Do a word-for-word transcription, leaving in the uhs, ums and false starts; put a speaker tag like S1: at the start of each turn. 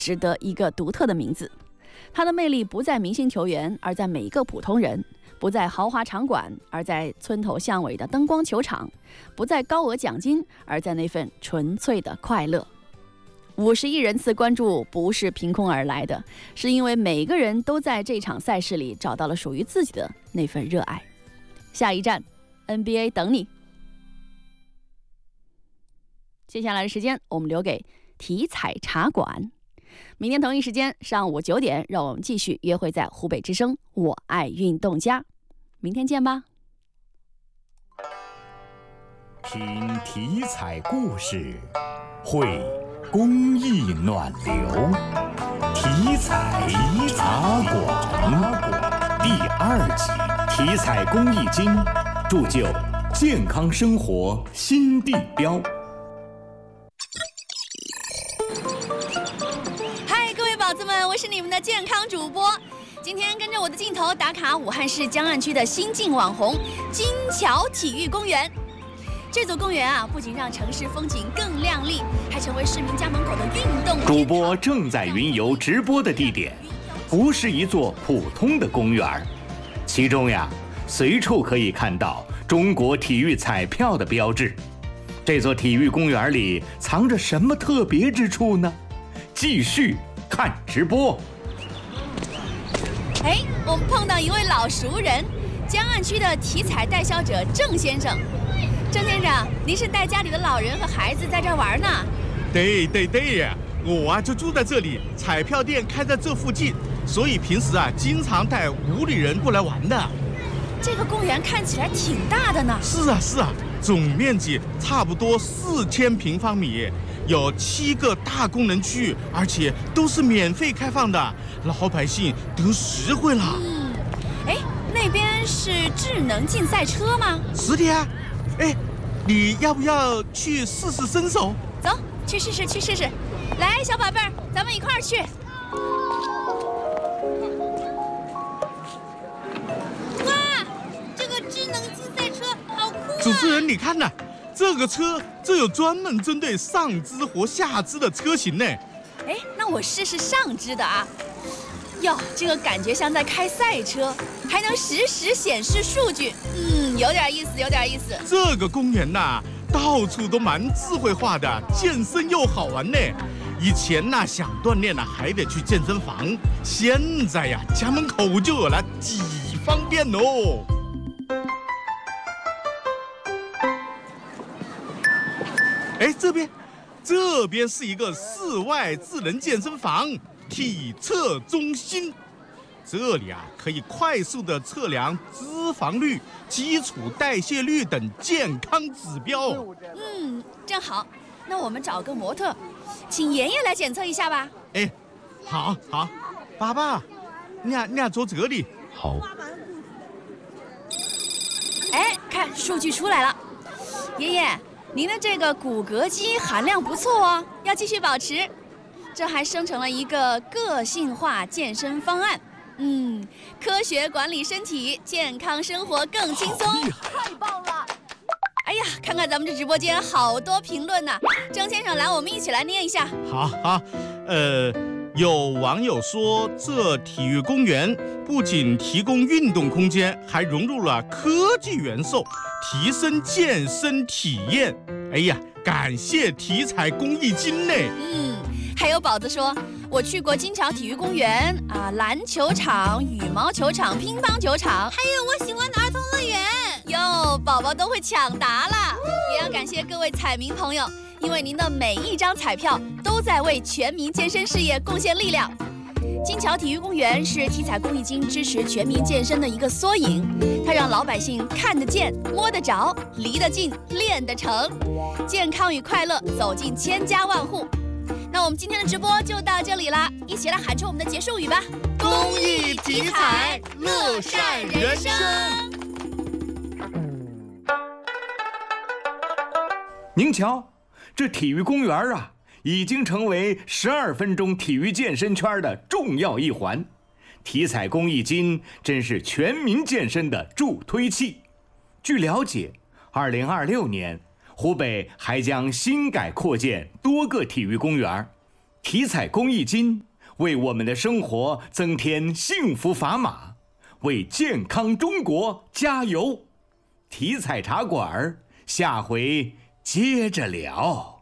S1: 值得一个独特的名字。它的魅力不在明星球员，而在每一个普通人；不在豪华场馆，而在村头巷尾的灯光球场；不在高额奖金，而在那份纯粹的快乐。五十亿人次关注不是凭空而来的，是因为每个人都在这场赛事里找到了属于自己的那份热爱。下一站 N B A 等你。接下来的时间我们留给体彩茶馆。明天同一时间上午九点，让我们继续约会在湖北之声我爱运动家。明天见吧。
S2: 听体彩故事，会公益暖流。体彩茶馆第二集，体彩公益金铸就健康生活新地标。
S1: 宝子们，我是你们的健康主播。今天跟着我的镜头打卡武汉市江岸区的新晋网红金桥体育公园。这座公园啊，不仅让城市风景更亮丽，还成为市民家门口的运动。
S2: 主播正在云游直播的地点，不是一座普通的公园，其中呀，随处可以看到中国体育彩票的标志。这座体育公园里藏着什么特别之处呢？继续看直播。
S1: 哎，我们碰到一位老熟人，江岸区的体彩代销者郑先生。郑先生，您是带家里的老人和孩子在这儿玩呢？
S3: 对对对呀，我啊就住在这里，彩票店开在这附近，所以平时啊经常带屋里人过来玩的。
S1: 这个公园看起来挺大的呢。是
S3: 啊是啊，总面积差不多四千平方米。有七个大功能区，而且都是免费开放的，老百姓得实惠了。
S1: 嗯，哎，那边是智能竞赛车吗？
S3: 是的呀。哎，你要不要去试试身手？
S1: 走，去试试，去试试。来，小宝贝儿，咱们一块儿去。
S4: 哇，这个智能竞赛车好酷啊！
S3: 主持人，你看呐。这个车，这有专门针对上肢或下肢的车型呢。
S1: 哎，那我试试上肢的啊。哟，这个感觉像在开赛车，还能实时显示数据。嗯，有点意思，有点意思。
S3: 这个公园呐、啊，到处都蛮智慧化的，健身又好玩呢。以前呐、啊，想锻炼呢、啊，还得去健身房，现在呀，家门口就有了，几方便哦。哎，这边，这边是一个室外智能健身房体测中心，这里啊可以快速的测量脂肪率、基础代谢率等健康指标。
S1: 嗯，正好，那我们找个模特，请爷爷来检测一下吧。
S3: 哎，好，好，爸爸，你俩你俩坐这里。
S2: 好。
S1: 哎，看数据出来了，爷爷。您的这个骨骼肌含量不错哦，要继续保持。这还生成了一个个性化健身方案，嗯，科学管理身体，健康生活更轻松。
S4: 太棒了！
S1: 哎呀，看看咱们这直播间好多评论呐、啊，郑先生来，我们一起来念一下。
S3: 好好，呃，有网友说，这体育公园不仅提供运动空间，还融入了科技元素。提升健身体验，哎呀，感谢体彩公益金呢。
S1: 嗯，还有宝子说，我去过金桥体育公园啊，篮球场、羽毛球场、乒乓球场，
S4: 还有我喜欢的儿童乐园。
S1: 哟，宝宝都会抢答了。也要感谢各位彩民朋友，因为您的每一张彩票都在为全民健身事业贡献力量。金桥体育公园是体彩公益金支持全民健身的一个缩影，它让老百姓看得见、摸得着、离得近、练得成，健康与快乐走进千家万户。那我们今天的直播就到这里啦，一起来喊出我们的结束语吧！
S3: 公益体彩，乐善人生。
S2: 您瞧，这体育公园啊，已经成为十二分钟体育健身圈的重要一环。体彩公益金真是全民健身的助推器。据了解，二零二六年湖北还将新改扩建多个体育公园， 体彩公益金为我们的生活增添幸福砝码，为健康中国加油！体彩茶馆，下回接着聊。